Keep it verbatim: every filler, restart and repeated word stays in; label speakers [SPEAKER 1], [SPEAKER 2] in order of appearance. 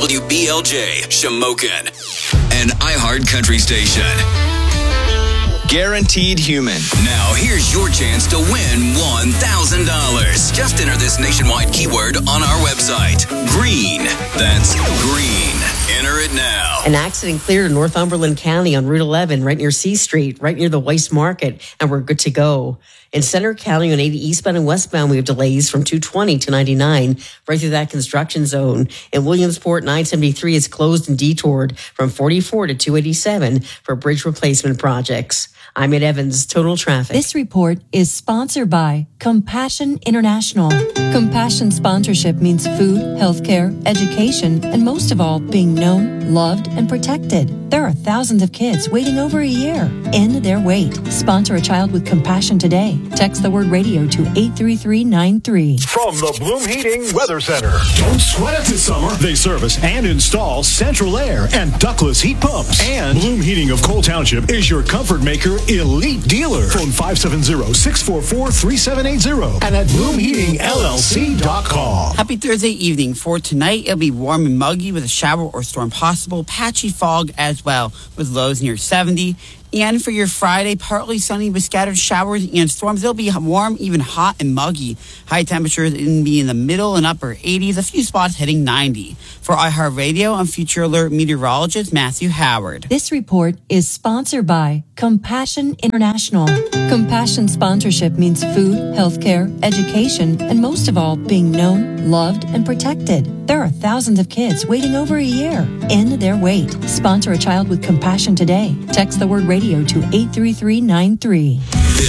[SPEAKER 1] W B L J, Shamokin, an iHeart Country station.
[SPEAKER 2] Guaranteed Human.
[SPEAKER 1] Now, here's your chance to win one thousand dollars. Just enter this nationwide keyword on our website. Green. That's green. Enter it now.
[SPEAKER 3] An accident cleared in Northumberland County on Route eleven, right near C Street, right near the Weiss Market, and we're good to go. In Center County on eighty eastbound and westbound, we have delays from two twenty to ninety-nine, right through that construction zone. In Williamsport, nine seventy-three is closed and detoured from forty-four to two eighty-seven for bridge replacement projects. I'm Ed Evans, Total Traffic.
[SPEAKER 4] This report is sponsored by Compassion International. Compassion sponsorship means food, healthcare, education, and most of all, being known, loved, and protected. There are thousands of kids waiting over a year. End their wait. Sponsor a child with compassion today. Text the word radio to eight three three nine three.
[SPEAKER 5] From the Bloom Heating Weather Center. Don't sweat it this summer. They service and install central air and ductless heat pumps. And Bloom Heating of Cole Township is your comfort maker elite dealer. Phone five seven zero, six four four, three seven eight zero and at bloom heating L L C dot com.
[SPEAKER 6] Happy Thursday evening. For tonight, it'll be warm and muggy with a shower or storm possible. Patchy fog as well with lows near seventy. And for your Friday, partly sunny with scattered showers and storms. It'll be warm, even hot and muggy. High temperatures can be in the middle and upper eighties, a few spots hitting ninety. For iHeartRadio, I'm Future Alert meteorologist Matthew Howard.
[SPEAKER 4] This report is sponsored by Compassion International. Compassion sponsorship means food, healthcare, education, and most of all, being known, loved, and protected. There are thousands of kids waiting over a year. End their wait. Sponsor a child with compassion today. Text the word radio to eight three three nine three.